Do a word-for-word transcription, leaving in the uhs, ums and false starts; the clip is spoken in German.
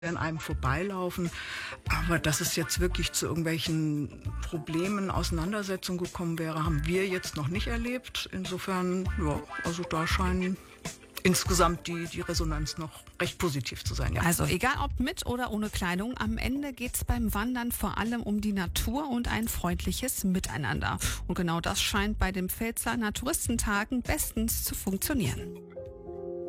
an einem vorbeilaufen. Aber dass es jetzt wirklich zu irgendwelchen Problemen, Auseinandersetzungen gekommen wäre, haben wir jetzt noch nicht erlebt. Insofern, ja, also da scheinen insgesamt die, die Resonanz noch recht positiv zu sein. Ja. Also egal ob mit oder ohne Kleidung, am Ende geht's beim Wandern vor allem um die Natur und ein freundliches Miteinander. Und genau das scheint bei den Pfälzer Naturistentagen bestens zu funktionieren.